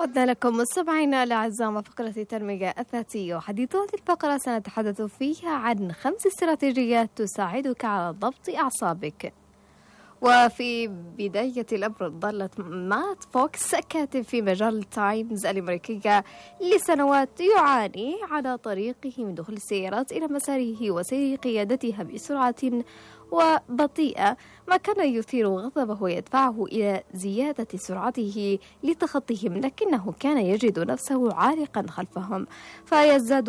عدنا لكم مستمعينا الأعزاء مع فقرة التنمية الذاتية، وحديث هذه الفقرة سنتحدث فيها عن 5 استراتيجيات تساعدك على ضبط أعصابك. وفي بداية الأمر ظلت مات فوكس كاتب في مجلة تايمز الأمريكية لسنوات يعاني على طريقه من دخول السيارات إلى مساره وسير قيادتها بسرعة وبطيئة، ما كان يثير غضبه ويدفعه إلى زيادة سرعته لتخطيهم، لكنه كان يجد نفسه عالقا خلفهم فيزداد